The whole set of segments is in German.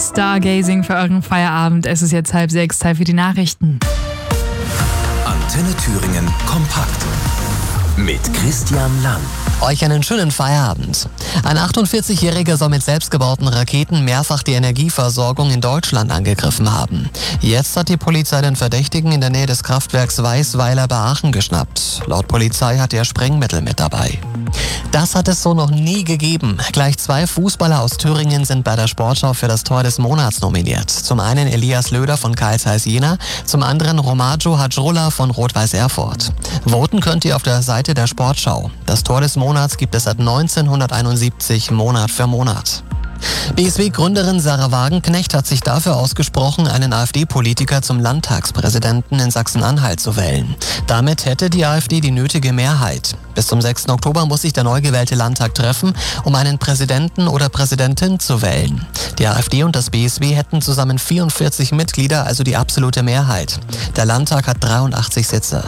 Stargazing für euren Feierabend. Es ist jetzt 5:30, Zeit für die Nachrichten. Antenne Thüringen kompakt mit Christian Lang. Euch einen schönen Feierabend. Ein 48-Jähriger soll mit selbstgebauten Raketen mehrfach die Energieversorgung in Deutschland angegriffen haben. Jetzt hat die Polizei den Verdächtigen in der Nähe des Kraftwerks Weißweiler bei Aachen geschnappt. Laut Polizei hat er Sprengmittel mit dabei. Das hat es so noch nie gegeben. Gleich 2 Fußballer aus Thüringen sind bei der Sportschau für das Tor des Monats nominiert. Zum einen Elias Löder von Carl Zeiss Jena, zum anderen Romaggio Hadjola von Rot-Weiß Erfurt. Voten könnt ihr auf der Seite der Sportschau. Das Tor des Monats gibt es seit 1971 Monat für Monat. BSW-Gründerin Sarah Wagenknecht hat sich dafür ausgesprochen, einen AfD-Politiker zum Landtagspräsidenten in Sachsen-Anhalt zu wählen. Damit hätte die AfD die nötige Mehrheit. Bis zum 6. Oktober muss sich der neu gewählte Landtag treffen, um einen Präsidenten oder Präsidentin zu wählen. Die AfD und das BSW hätten zusammen 44 Mitglieder, also die absolute Mehrheit. Der Landtag hat 83 Sitze.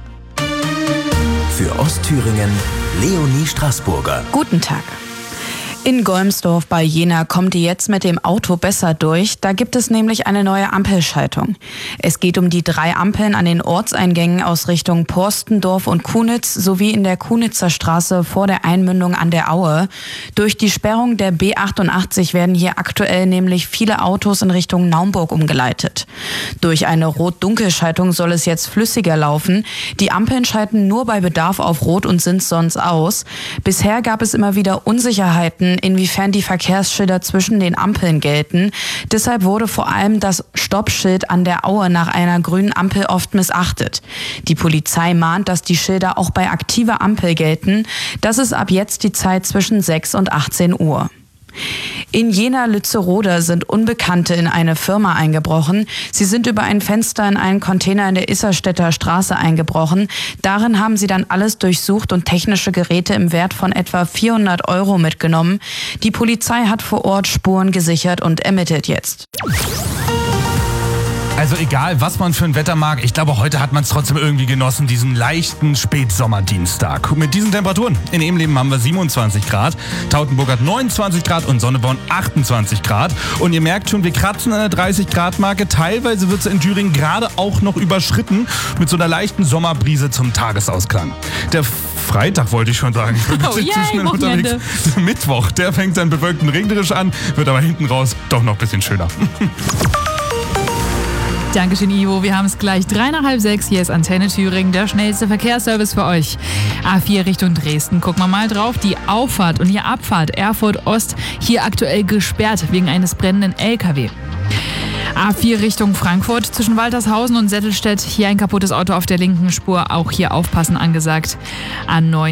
Für Ostthüringen Leonie Straßburger. Guten Tag. In Golmsdorf bei Jena kommt ihr jetzt mit dem Auto besser durch. Da gibt es nämlich eine neue Ampelschaltung. Es geht um die 3 Ampeln an den Ortseingängen aus Richtung Porstendorf und Kunitz sowie in der Kunitzer Straße vor der Einmündung an der Aue. Durch die Sperrung der B88 werden hier aktuell nämlich viele Autos in Richtung Naumburg umgeleitet. Durch eine Rot-Dunkel-Schaltung soll es jetzt flüssiger laufen. Die Ampeln schalten nur bei Bedarf auf Rot und sind sonst aus. Bisher gab es immer wieder Unsicherheiten, inwiefern die Verkehrsschilder zwischen den Ampeln gelten. Deshalb wurde vor allem das Stoppschild an der Aue nach einer grünen Ampel oft missachtet. Die Polizei mahnt, dass die Schilder auch bei aktiver Ampel gelten. Das ist ab jetzt die Zeit zwischen 6 und 18 Uhr. In Jena-Lützeroda sind Unbekannte in eine Firma eingebrochen. Sie sind über ein Fenster in einen Container in der Isserstädter Straße eingebrochen. Darin haben sie dann alles durchsucht und technische Geräte im Wert von etwa 400 € mitgenommen. Die Polizei hat vor Ort Spuren gesichert und ermittelt jetzt. Also egal, was man für ein Wetter mag, ich glaube, heute hat man es trotzdem irgendwie genossen, diesen leichten Spätsommerdienstag. Mit diesen Temperaturen in Ebenleben haben wir 27 Grad, Tautenburg hat 29 Grad und Sonneborn 28 Grad. Und ihr merkt schon, wir kratzen an der 30-Grad-Marke. Teilweise wird es in Thüringen gerade auch noch überschritten mit so einer leichten Sommerbrise zum Tagesausklang. Der Freitag wollte ich schon sagen. Oh yay, Wochenende. Der Mittwoch, der fängt dann bewölkt und regnerisch an, wird aber hinten raus doch noch ein bisschen schöner. Dankeschön, Ivo. Wir haben es gleich 3 nach halb 6. Hier ist Antenne Thüringen, der schnellste Verkehrsservice für euch. A4 Richtung Dresden. Gucken wir mal drauf. Die Auffahrt und die Abfahrt Erfurt Ost hier aktuell gesperrt wegen eines brennenden LKW. A4 Richtung Frankfurt zwischen Waltershausen und Settelstedt. Hier ein kaputtes Auto auf der linken Spur. Auch hier aufpassen angesagt. A9